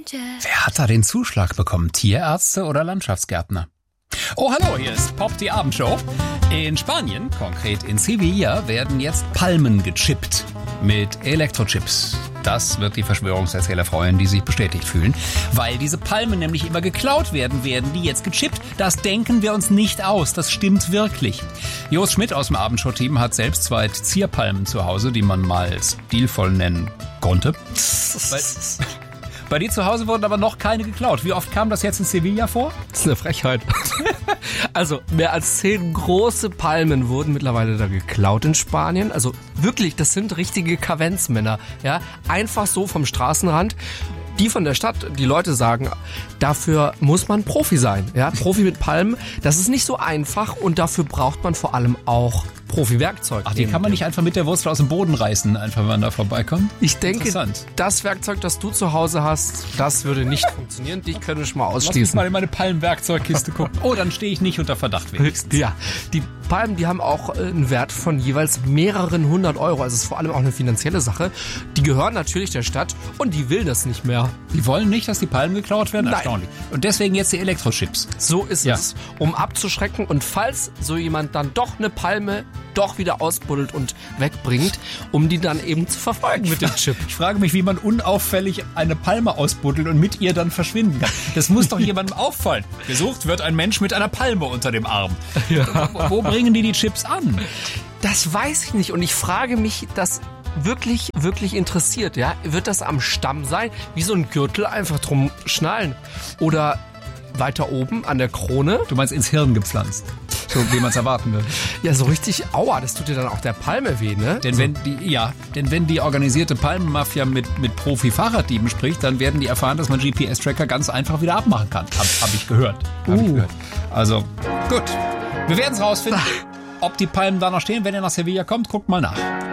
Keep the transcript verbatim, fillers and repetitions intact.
Wer hat da den Zuschlag bekommen? Tierärzte oder Landschaftsgärtner? Oh, hallo, hier ist Pop, die Abendshow. In Spanien, konkret in Sevilla, werden jetzt Palmen gechippt mit Elektrochips. Das wird die Verschwörungserzähler freuen, die sich bestätigt fühlen. Weil diese Palmen nämlich immer geklaut werden, werden die jetzt gechippt. Das denken wir uns nicht aus. Das stimmt wirklich. Jost Schmidt aus dem Abendshow-Team hat selbst zwei Zierpalmen zu Hause, die man mal stilvoll nennen konnte. Bei, bei dir zu Hause wurden aber noch keine geklaut. Wie oft kam das jetzt in Sevilla vor? Das ist eine Frechheit. Also mehr als zehn große Palmen wurden mittlerweile da geklaut in Spanien. Also wirklich, das sind richtige Kavenzmänner. Ja, einfach so vom Straßenrand. Die von der Stadt, die Leute sagen, dafür muss man Profi sein. Ja, Profi mit Palmen, das ist nicht so einfach und dafür braucht man vor allem auch Profi-Werkzeug. Ach, die kann man nicht einfach mit der Wurzel aus dem Boden reißen, einfach wenn man da vorbeikommt? Ich denke, das Werkzeug, das du zu Hause hast, das würde nicht funktionieren. Dich könnte ich mal ausschließen. Lass mich mal in meine Palmenwerkzeugkiste gucken. Oh, dann stehe ich nicht unter Verdacht wenigstens. Ja, die Palmen, die haben auch einen Wert von jeweils mehreren hundert Euro. Also es ist vor allem auch eine finanzielle Sache. Die gehören natürlich der Stadt und die will das nicht mehr. Die wollen nicht, dass die Palmen geklaut werden? Nein. Erstaunlich. Und deswegen jetzt die Elektrochips. So ist ja. es. Um abzuschrecken und falls so jemand dann doch eine Palme doch wieder ausbuddelt und wegbringt, um die dann eben zu verfolgen mit dem Chip. Ich frage mich, wie man unauffällig eine Palme ausbuddelt und mit ihr dann verschwinden kann. Das muss doch jemandem auffallen. Gesucht wird ein Mensch mit einer Palme unter dem Arm. Ja. Wo, wo bringen die die Chips an? Das weiß ich nicht und ich frage mich, das wirklich, wirklich interessiert. Ja? Wird das am Stamm sein? Wie so ein Gürtel einfach drum schnallen? Oder weiter oben an der Krone? Du meinst ins Hirn gepflanzt? So wie man es erwarten würde. Ja, so richtig, aua, das tut dir dann auch der Palme weh, ne? Denn so. wenn die, ja, denn wenn die organisierte Palmenmafia mit, mit Profi-Fahrraddieben spricht, dann werden die erfahren, dass man G P S-Tracker ganz einfach wieder abmachen kann. Hab, hab ich gehört. Hab uh. ich gehört. Also, gut. Wir werden es rausfinden, ob die Palmen da noch stehen. Wenn ihr nach Sevilla kommt, guckt mal nach.